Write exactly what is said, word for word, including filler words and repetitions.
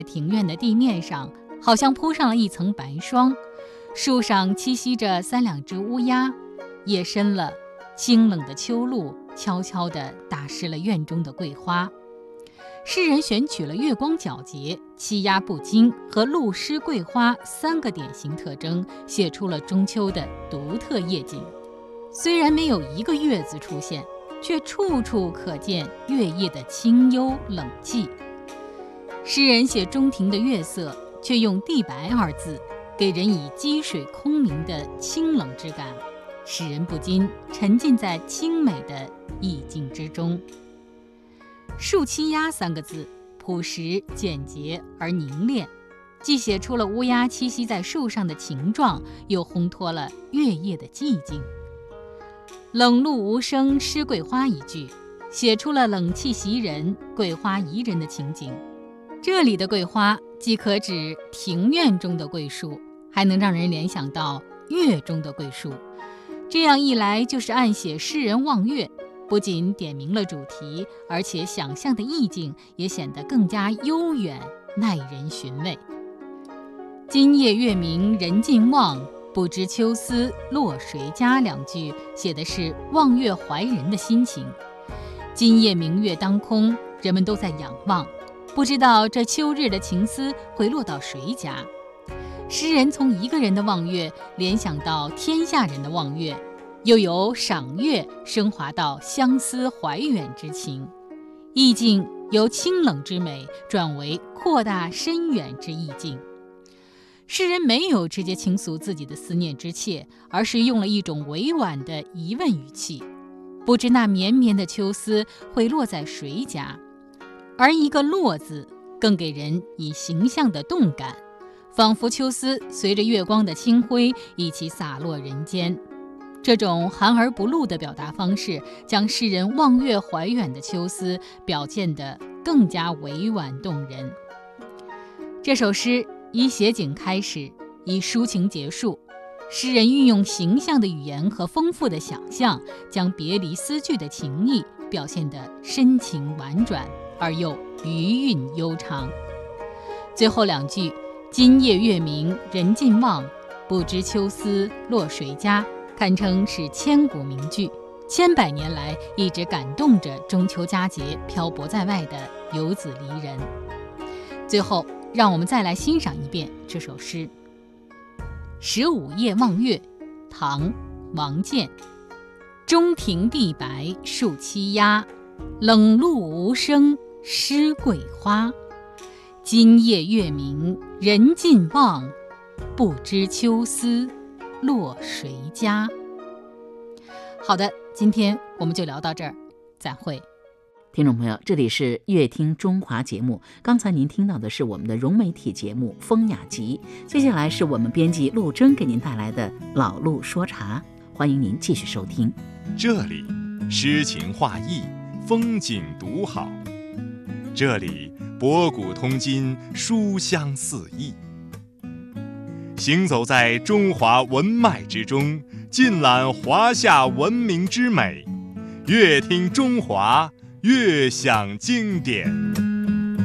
庭院的地面上好像铺上了一层白霜，树上栖息着三两只乌鸦。夜深了，清冷的秋露悄悄地打湿了院中的桂花。诗人选取了月光皎洁、气压不惊和露湿桂花三个典型特征，写出了中秋的独特夜景。虽然没有一个月字出现，却处处可见月夜的清幽冷寂。诗人写中庭的月色，却用地白二字，给人以积水空明的清冷之感，使人不禁沉浸在清美的意境之中。树栖鸦三个字，朴实简洁而凝练，既写出了乌鸦栖息在树上的情状，又烘托了月夜的寂静。冷露无声湿桂花一句，写出了冷气袭人、桂花宜人的情景。这里的桂花既可指庭院中的桂树，还能让人联想到月中的桂树。这样一来，就是暗写诗人望月，不仅点明了主题，而且想象的意境也显得更加悠远，耐人寻味。今夜月明人尽望，不知秋思落谁家两句写的是望月怀人的心情。今夜明月当空，人们都在仰望，不知道这秋日的情思会落到谁家。诗人从一个人的望月联想到天下人的望月，又由赏月升华到相思怀远之情，意境由清冷之美转为扩大深远之意境。诗人没有直接倾诉自己的思念之切，而是用了一种委婉的疑问语气，不知那绵绵的秋思会落在谁家。而一个落字更给人以形象的动感，仿佛秋思随着月光的清辉一起洒落人间。这种含而不露的表达方式，将诗人望月怀远的秋思表现得更加委婉动人。这首诗以写景开始，以抒情结束。诗人运用形象的语言和丰富的想象，将别离思绪的情意表现得深情婉转，而又余韵悠长。最后两句今夜月明人尽望，不知秋思落谁家，堪称是千古名句，千百年来一直感动着中秋佳节漂泊在外的游子离人。最后让我们再来欣赏一遍这首诗。十五夜望月，唐·王建。中庭地白树栖鸦，冷露无声湿桂花。今夜月明人尽望，不知秋思落谁家。好的，今天我们就聊到这儿，再会。 听众朋友，这里是乐听中华节目，刚才您听到的是我们的融媒体节目《风雅集》，接下来是我们编辑陆征给您带来的老陆说茶，欢迎您继续收听。 这里诗情画意，风景独好，这里博古通今，书香四溢。行走在中华文脉之中，尽览华夏文明之美，乐听中华，悦享经典。